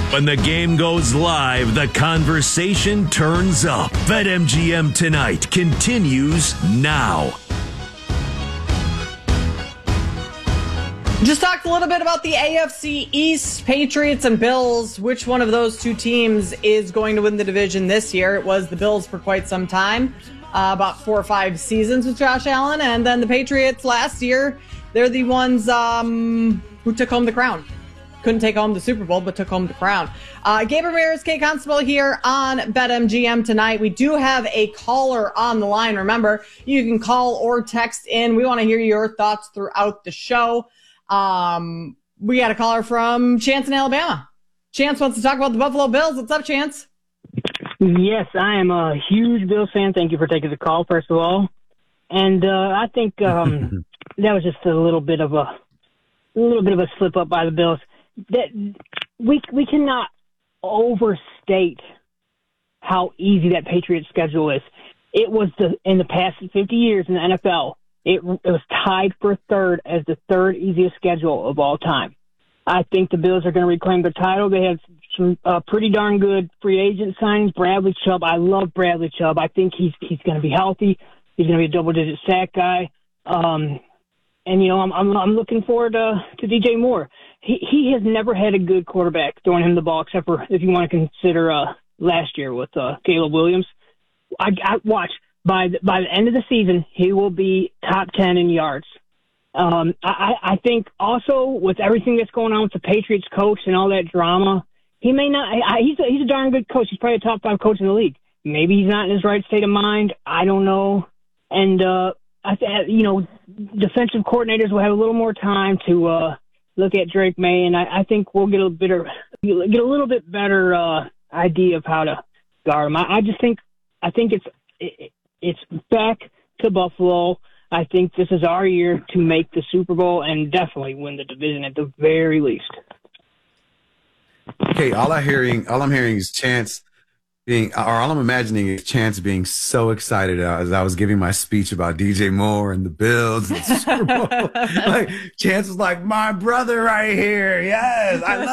When the game goes live, the conversation turns up. BetMGM Tonight continues now. Just talked a little bit about the AFC East, Patriots and Bills. Which one of those two teams is going to win the division this year? It was the Bills for quite some time, about 4 or 5 seasons with Josh Allen. And then the Patriots last year, they're the ones who took home the crown. Couldn't take home the Super Bowl, but took home the crown. Gabe Ramirez, Kate Constable here on BetMGM Tonight. We do have a caller on the line. Remember, you can call or text in. We want to hear your thoughts throughout the show. We got a caller from Chance in Alabama. Chance wants to talk about the Buffalo Bills. What's up, Chance? Yes, I am a huge Bills fan. Thank you for taking the call, first of all. And I think that was just a little bit of a slip up by the Bills. That we cannot overstate how easy that Patriots schedule is. It was in the past 50 years in the NFL, it was tied for third as the third easiest schedule of all time. I think the Bills are going to reclaim their title. They have some pretty darn good free agent signings. Bradley Chubb, I love Bradley Chubb. I think he's going to be healthy. He's going to be a double-digit sack guy. And, you know, I'm looking forward to DJ Moore. He has never had a good quarterback throwing him the ball, except for if you want to consider last year with Caleb Williams. I watch by the end of the season, he will be top 10 in yards. I think also with everything that's going on with the Patriots coach and all that drama, he may not. He's a darn good coach. He's probably a top 5 coach in the league. Maybe he's not in his right state of mind. I don't know. And defensive coordinators will have a little more time to look at Drake May, and I think we'll get a little bit better idea of how to guard him. I think it's back to Buffalo. I think this is our year to make the Super Bowl and definitely win the division at the very least. Okay, all I'm hearing is Chance all I'm imagining is Chance being so excited as I was giving my speech about DJ Moore and the Bills and the Super Bowl. Like, Chance was like, my brother right here. Yes, I love